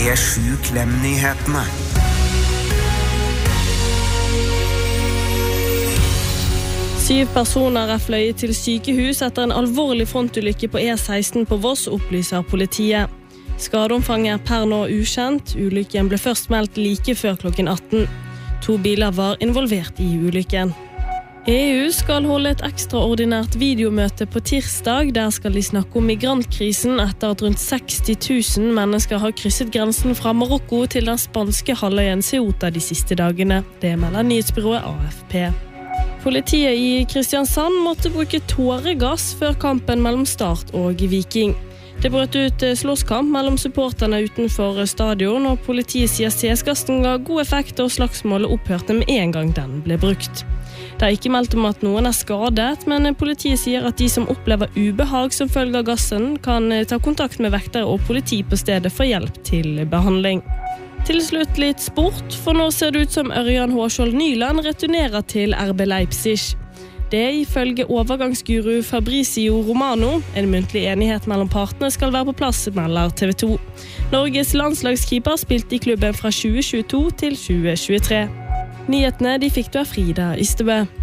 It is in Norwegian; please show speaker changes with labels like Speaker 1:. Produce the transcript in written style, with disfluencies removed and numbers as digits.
Speaker 1: P7 Klem-nyhetene.
Speaker 2: Syv personer fløyet til sykehus etter en alvorlig frontulykke på E16 på Voss, opplyser politiet. Skadeomfanget per nå ukjent. Ulykken ble først meldt like før klokken 18. 2 biler var involvert i ulykken. EU skal holde et ekstraordinært videomøte på tirsdag. Der skal de snakke om migrantkrisen etter at rundt 60 000 mennesker har krysset grensen fra Marokko til den spanske halvøyen Ceuta de siste dagene. Det melder nyhetsbyrået AFP. Politiet i Kristiansand måtte bruke tåregass før kampen mellom Start og Viking. Det brøt ut slåsskamp mellom supporterne utenfor stadion, og politiet sier CS-gassen ga god effekt og slagsmålet opphørte med en gang den ble brukt. Det er ikke meldt om at noen skadet, men politiet sier at de som opplever ubehag som følge av gassen kan ta kontakt med vektere og politi på stedet for hjelp til behandling. Til slutt litt sport, for nå ser det ut som Ørjan Hårskjold Nyland returnerer til RB Leipzig. Det ifølge overgangsguru Fabrizio Romano. En muntlig enighet mellom partene skal være på plass, melder TV 2. Norges landslagskeeper spilte i klubben fra 2022 til 2023. Nyhetene de fikk du av Frida Ystebø.